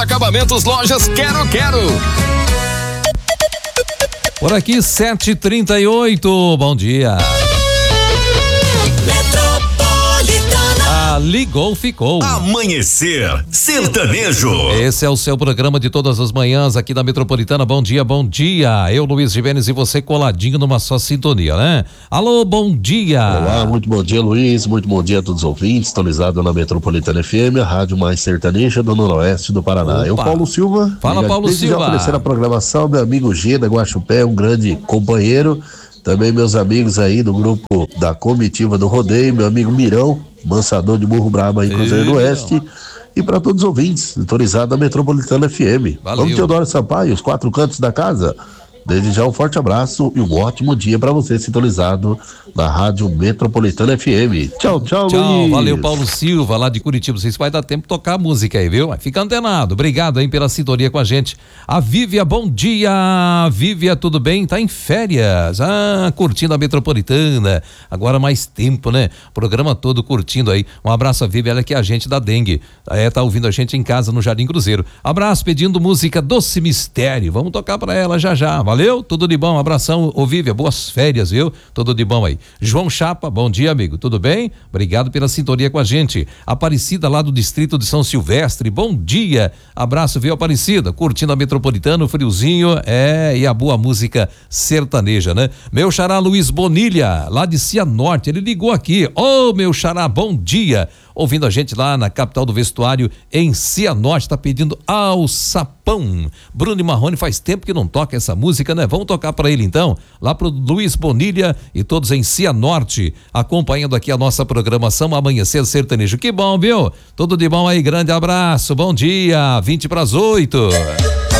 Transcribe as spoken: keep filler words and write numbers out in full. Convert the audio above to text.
Acabamentos Lojas Quero Quero. Por aqui, sete e trinta e oito, bom dia. Ah, ligou, ficou. Amanhecer Sertanejo. Esse é o seu programa de todas as manhãs aqui na Metropolitana. Bom dia, bom dia. Eu, Luiz Gimenez, e você coladinho numa só sintonia, né? Alô, bom dia. Olá, muito bom dia, Luiz. Muito bom dia a todos os ouvintes. Sintonizado na Metropolitana F M, a rádio mais sertaneja do Noroeste do Paraná. Opa. Eu, Paulo Silva. Fala, Paulo Silva. Já oferecer a programação, meu amigo G da Guaxupé, um grande companheiro. Também meus amigos aí do grupo da comitiva do rodeio, meu amigo Mirão, mansador de Burro Brabo aí, Cruzeiro do Oeste. E para todos os ouvintes, sintonizado na Metropolitana F M. Valeu. Vamos, Teodoro Sampaio, os quatro cantos da casa. Desde já um forte abraço e um ótimo dia para você, sintonizado na Rádio Metropolitana F M. Tchau, tchau, Tchau, Luiz. valeu, Paulo Silva, lá de Curitiba. Vocês vai dar tempo de tocar a música aí, viu? Fica antenado. Obrigado aí pela sintonia com a gente. A Vívia, bom dia. Vívia, tudo bem? Tá em férias. Ah, curtindo a Metropolitana. Agora mais tempo, né? Programa todo curtindo aí. Um abraço a Vívia, ela que é a gente da Dengue. É, tá ouvindo a gente em casa no Jardim Cruzeiro. Abraço, pedindo música Doce Mistério. Vamos tocar pra ela já já. Valeu? Tudo de bom. Um abração, ô Vívia. Boas férias, viu? Tudo de bom aí. João Chapa, bom dia, amigo. Tudo bem? Obrigado pela sintonia com a gente. Aparecida, lá do distrito de São Silvestre, bom dia. Abraço, viu, Aparecida? Curtindo a Metropolitana, o friozinho, é, e a boa música sertaneja, né? Meu xará Luiz Bonilha, lá de Cianorte, ele ligou aqui. Ô, oh, meu xará, bom dia. Ouvindo a gente lá na capital do vestuário, em Cianorte, tá pedindo Alçapão. Bruno e Marrone, faz tempo que não toca essa música, né? Vamos tocar para ele então, lá pro Luiz Bonilha e todos em Cianorte, acompanhando aqui a nossa programação Amanhecer Sertanejo. Que bom, viu? Tudo de bom aí, grande abraço, bom dia, vinte para as oito.